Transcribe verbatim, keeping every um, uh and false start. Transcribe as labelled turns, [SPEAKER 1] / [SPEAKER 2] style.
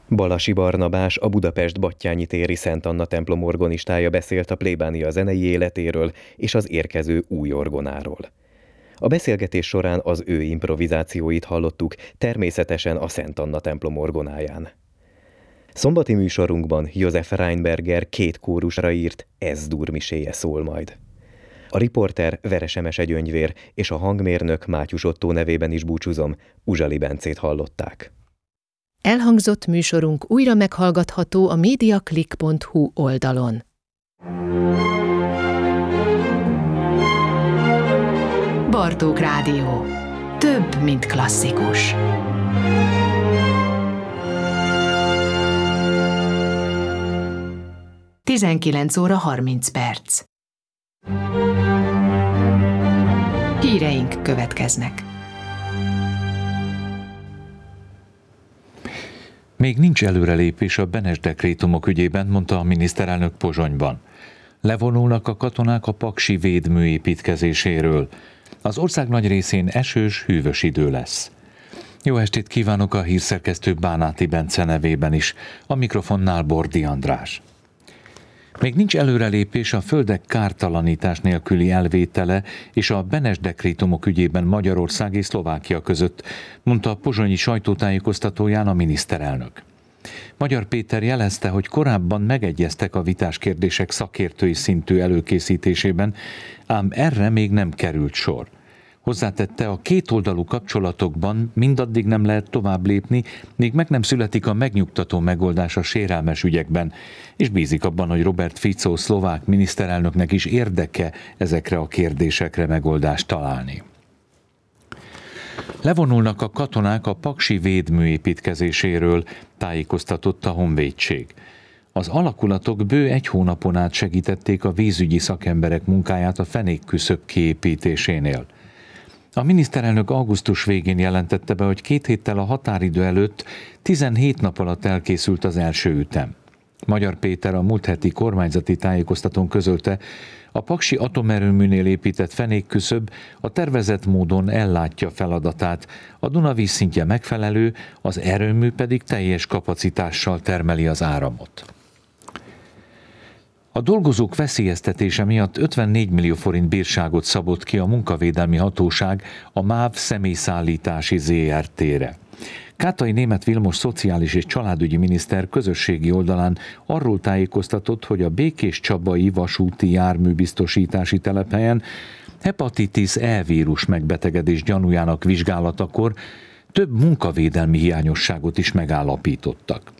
[SPEAKER 1] Balasi Barnabás, a Budapest-Battyányi téri Szent Anna templom orgonistája beszélt a plébánia zenei életéről és az érkező új orgonáról. A beszélgetés során az ő improvizációit hallottuk, természetesen a Szent Anna templom orgonáján. Szombati műsorunkban József Reinberger két kórusra írt Ez-dur miséje szól majd. A riporter Veres Emese Gyöngyvér és a hangmérnök Mátyus Ottó nevében is búcsúzom, Uzsali Bencét hallották.
[SPEAKER 2] Elhangzott műsorunk újra meghallgatható a mediaclick pont hu oldalon. Bartók Rádió. Több, mint klasszikus. tizenkilenc óra harminc perc. Híreink következnek.
[SPEAKER 3] Még nincs előrelépés a Benes dekrétumok ügyében, mondta a miniszterelnök Pozsonyban. Levonulnak a katonák a paksi védmű építkezéséről. Az ország nagy részén esős, hűvös idő lesz. Jó estét kívánok a hírszerkesztő Bánáti Bence nevében is, a mikrofonnál Bordi András. Még nincs előrelépés a földek kártalanítás nélküli elvétele és a Benes dekrétumok ügyében Magyarország és Szlovákia között, mondta a pozsonyi sajtótájékoztatóján a miniszterelnök. Magyar Péter jelezte, hogy korábban megegyeztek a vitás kérdések szakértői szintű előkészítésében, ám erre még nem került sor. Hozzátette, a kétoldalú kapcsolatokban mindaddig nem lehet tovább lépni, míg meg nem születik a megnyugtató megoldás a sérelmes ügyekben, és bízik abban, hogy Robert Fico szlovák miniszterelnöknek is érdeke ezekre a kérdésekre megoldást találni. Levonulnak a katonák a paksi védmű építkezéséről, tájékoztatott a Honvédség. Az alakulatok bő egy hónapon át segítették a vízügyi szakemberek munkáját a fenékküszöb kiépítésénél. A miniszterelnök augusztus végén jelentette be, hogy két héttel a határidő előtt tizenhét nap alatt elkészült az első ütem. Magyar Péter a múlt heti kormányzati tájékoztatón közölte, a paksi atomerőműnél épített fenékküszöb a tervezett módon ellátja feladatát, a Duna vízszintje megfelelő, az erőmű pedig teljes kapacitással termeli az áramot. A dolgozók veszélyeztetése miatt ötvennégy millió forint bírságot szabott ki a munkavédelmi hatóság a MÁV személyszállítási zé er té-re. Kátai Németh Vilmos szociális és családügyi miniszter közösségi oldalán arról tájékoztatott, hogy a Békéscsabai vasúti járműbiztosítási telephelyen hepatitis E vírus megbetegedés gyanújának vizsgálatakor több munkavédelmi hiányosságot is megállapítottak.